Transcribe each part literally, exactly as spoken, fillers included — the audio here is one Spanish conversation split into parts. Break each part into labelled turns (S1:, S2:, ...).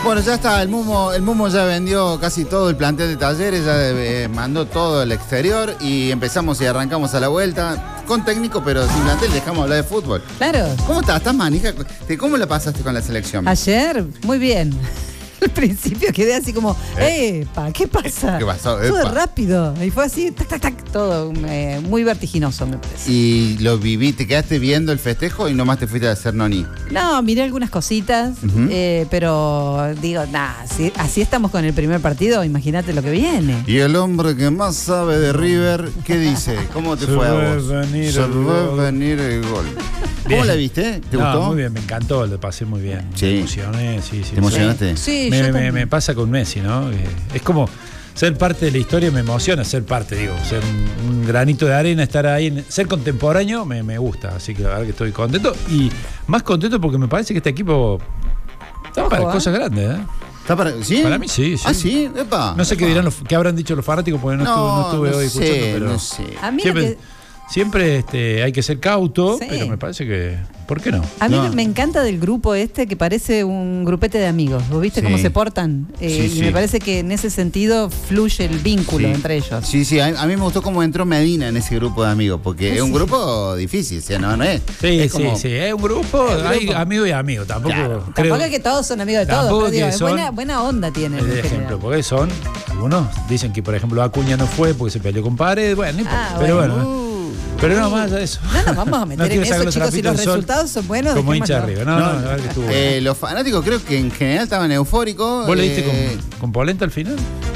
S1: Bueno, ya está, el Mumo, el Mumo ya vendió casi todo el plantel de Talleres, ya eh, mandó todo al exterior y empezamos y arrancamos a la vuelta con técnico, pero sin plantel, dejamos hablar de fútbol.
S2: Claro.
S1: ¿Cómo estás? ¿Estás manija? ¿Cómo la pasaste con la selección?
S2: Ayer, muy bien. Al principio quedé así como,
S1: ¿Eh?
S2: ¡epa! ¿Qué pasa?
S1: ¿Qué pasó?
S2: Todo
S1: Epa.
S2: rápido. Y fue así, tac, tac, tac, todo eh, muy vertiginoso, me parece.
S1: Y lo viví, te quedaste viendo el festejo y nomás te fuiste a hacer noni.
S2: No, miré algunas cositas,
S1: Uh-huh.
S2: eh, pero digo, nada, si así estamos con el primer partido, imagínate lo que viene.
S1: Y el hombre que más sabe de River, ¿qué dice? ¿Cómo te
S3: Se
S1: fue a
S3: ve
S1: vos?
S3: venir
S1: Se
S3: el
S1: ve
S3: gol.
S1: venir el gol. ¿Cómo
S3: Bien.
S1: la viste? ¿Te
S3: No,
S1: gustó?
S3: muy bien, me encantó, lo pasé muy bien.
S1: Sí.
S3: Me emocioné, sí, sí.
S1: ¿Te emocionaste?
S2: Sí,
S3: Me,
S2: yo
S3: me-
S2: también.
S3: me pasa con Messi, ¿no? Eh, Es como ser parte de la historia, me emociona ser parte, digo, ser un, un granito de arena, estar ahí, en- ser contemporáneo me, me gusta, así que la verdad que estoy contento y más contento porque me parece que este equipo está
S2: Ojo,
S3: para
S2: ¿eh?
S3: cosas grandes, ¿eh?
S1: ¿Está para, ¿sí?
S3: Para mí sí, sí.
S1: ¿Ah, sí? Epa.
S3: No sé qué dirán, los, qué habrán dicho los fanáticos porque no, estuve, no estuve
S1: no
S3: hoy
S1: sé,
S3: escuchando, pero
S1: no sé.
S2: A mí lo
S3: siempre,
S2: que-
S3: siempre este, hay que ser cauto,
S2: Sí.
S3: pero me parece que, ¿por qué no?
S2: A mí
S1: No.
S2: me encanta del grupo este que parece un grupete de amigos. ¿Vos viste
S1: Sí.
S2: cómo se portan? Eh,
S1: Sí,
S2: y
S1: sí.
S2: me parece que en ese sentido fluye el vínculo
S1: Sí.
S2: entre ellos.
S1: Sí, sí, a, a mí me gustó cómo entró Medina en ese grupo de amigos, porque
S2: Sí.
S1: es un grupo difícil, o sea, no, no es.
S3: Sí,
S1: es
S3: sí,
S1: como-
S3: sí, es un grupo,
S1: Es un
S3: hay
S1: grupo.
S3: amigos y amigos, tampoco
S1: Claro.
S3: creo.
S2: Tampoco es que todos son amigos de todos,
S3: Tampoco
S2: pero digo,
S3: que
S2: es
S3: son-
S2: buena, buena onda tienen.
S3: Es
S2: en
S3: de
S2: general.
S3: ejemplo, porque son, algunos dicen que por ejemplo Acuña no fue porque se peleó con Paredes, bueno, no importa,
S2: Ah,
S3: pero
S2: bueno.
S3: bueno.
S1: Uh,
S3: Pero no más allá de eso.
S2: No nos vamos a meter
S3: quiero
S2: en
S3: sacar
S2: eso,
S3: los
S2: chicos, si
S3: trapitos
S2: los
S3: al sol
S2: resultados son buenos.
S3: como hincha
S2: dejémoslo.
S3: arriba. No, no,
S1: No,
S3: la verdad que estuvo
S1: eh,
S3: bueno.
S1: los fanáticos creo que en general estaban eufóricos.
S3: ¿Vos le diste
S1: eh,
S3: con, con polenta al final?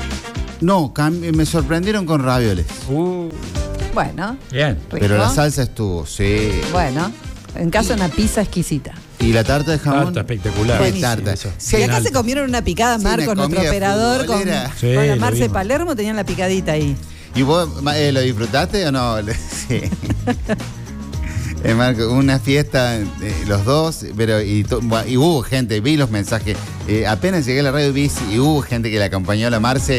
S1: No, cam- me sorprendieron con ravioles.
S3: Uh,
S2: Bueno,
S3: bien.
S2: rico.
S1: Pero la salsa estuvo, sí.
S2: Bueno, en caso de una pizza exquisita.
S1: Y la tarta de jamón.
S3: Tarta espectacular.
S1: Qué
S2: Buenísimo.
S1: tarta.
S3: Eso.
S1: Sí,
S2: Y acá
S3: alto.
S2: se comieron una picada,
S1: Sí,
S2: Marcos,
S1: una
S2: nuestro
S1: comida
S2: operador, con,
S1: futbolera.
S3: Sí,
S2: con la
S3: lo
S2: Marce
S3: vimos.
S2: Palermo, tenían la picadita ahí.
S1: ¿Y vos eh, lo disfrutaste o no? Sí. Eh, Marco, una fiesta, eh, los dos, pero y, to- y hubo gente, vi los mensajes. Eh, apenas llegué a la radio vi, y hubo gente que le acompañó a la Marce.